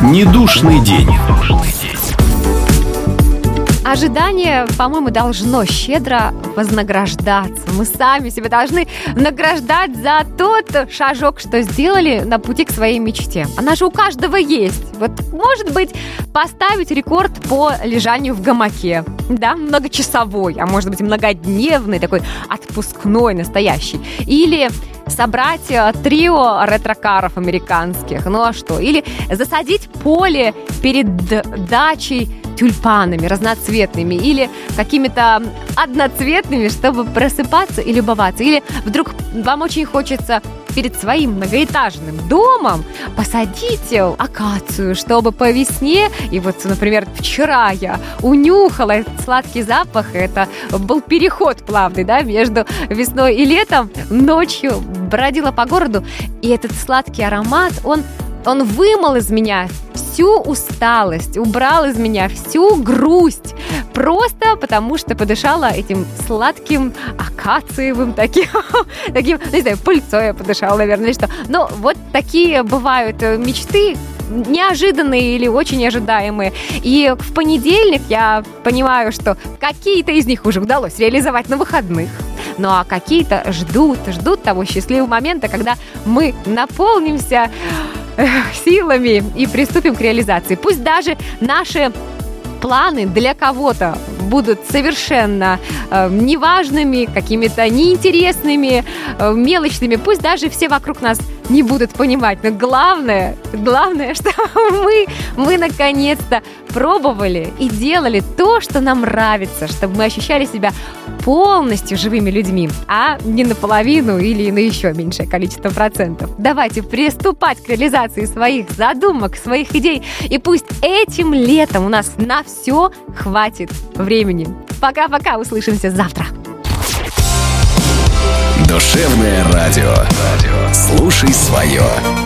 Недушный день. Ожидание, по-моему, должно щедро вознаграждаться. Мы сами себя должны награждать за тот шажок, что сделали на пути к своей мечте. Она же у каждого есть. Вот, может быть, поставить рекорд по лежанию в гамаке. Да, многочасовой, а может быть, многодневный, такой отпускной, настоящий. Или собрать трио ретрокаров американских. Ну а что? Или засадить поле перед дачей тюльпанами разноцветными или какими-то одноцветными, чтобы просыпаться и любоваться. Или вдруг вам очень хочется перед своим многоэтажным домом посадить акацию, чтобы по весне, и вот, например, вчера я унюхала этот сладкий запах, это был переход плавный, да, между весной и летом, ночью бродила по городу, и этот сладкий аромат, он вымыл из меня всю усталость, убрал из меня всю грусть, просто потому что подышала этим сладким акациевым таким, не знаю, пыльцой я подышала, наверное, или что. Но вот такие бывают мечты, неожиданные или очень ожидаемые. И в понедельник я понимаю, что какие-то из них уже удалось реализовать на выходных. Ну а какие-то ждут того счастливого момента, когда мы наполнимся силами и приступим к реализации. Пусть даже наши планы для кого-то будут совершенно неважными, какими-то неинтересными, мелочными. Пусть даже все вокруг нас не будут понимать. Но главное, что мы наконец-то пробовали и делали то, что нам нравится, чтобы мы ощущали себя полностью живыми людьми, а не наполовину или на еще меньшее количество процентов. Давайте приступать к реализации своих задумок, своих идей. И пусть этим летом у нас на все хватит времени. Пока-пока, услышимся завтра. Душевное радио. Слушай свое.